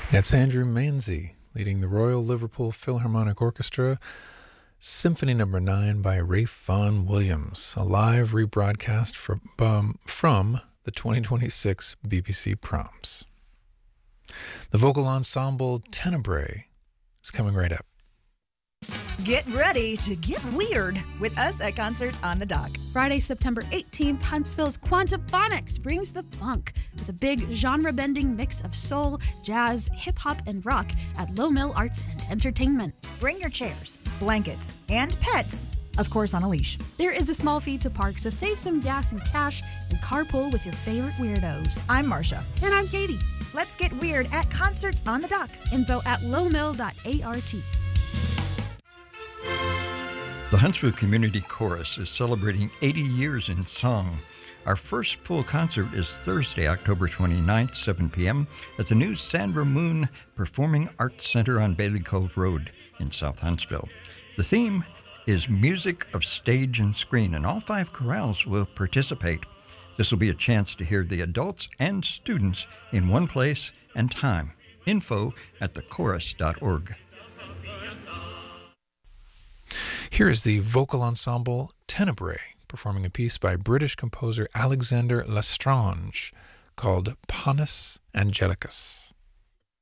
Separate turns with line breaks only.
That's Andrew Manzi leading the Royal Liverpool Philharmonic Orchestra, Symphony No. 9 by Ralph Vaughan Williams, a live rebroadcast from the 2026 BBC Proms. The vocal ensemble Tenebrae is coming right up.
Get ready to get weird with us at Concerts on the Dock.
Friday, September 18th, Huntsville's Quantaphonics brings the funk with a big genre-bending mix of soul, jazz, hip-hop, and rock at Low Mill Arts and Entertainment.
Bring your chairs, blankets, and pets, of course on a leash.
There is a small fee to park, so save some gas and cash and carpool with your favorite weirdos.
I'm Marcia.
And I'm Katie.
Let's get weird at Concerts on the Dock.
Info at lowmill.art.
The Huntsville Community Chorus is celebrating 80 years in song. Our first full concert is Thursday, October 29th, 7 p.m. at the new Sandra Moon Performing Arts Center on Bailey Cove Road in South Huntsville. The theme is Music of Stage and Screen, and all 5 chorales will participate. This will be a chance to hear the adults and students in one place and time. Info at thechorus.org.
Here is the vocal ensemble Tenebrae performing a piece by British composer Alexander Lestrange called Panis Angelicus.